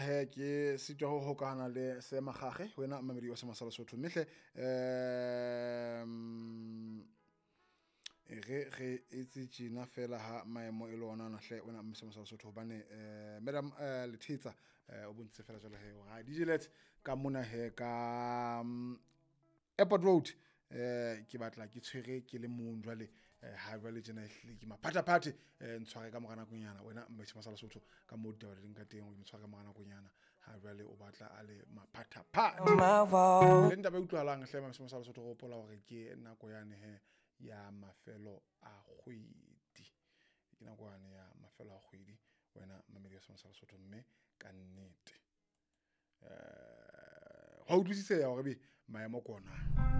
ke sitwa ho hokana le se magage wena mamedi wa Sema sa Lesotho mehle re itse tjena fela ha maemo e le ona na hle wena Sema sa Lesotho hobane madam Letitsa o bontse fela jwale he ha digilet ka mona he ka Airport Road ke batla ke tshwere ke le mong jwale ha jwale tjena ehlile ke maphathaphathe ntshware ka morana konyana wena Sema sa Lesotho ka mo ditaba di nka teng o ntshware ka morana konyana ha jwale o batla a le maphathaphathe le ntaba e utlwahalang hle Sema sa Lesotho go pola hore ke nako yane he ya mafelo a kgwedi ke nako yane ya mafelo a kgwedi wena mamedi wa Sema sa Lesotho mme ka nnete ha utlwisisa ya hore be maemo kona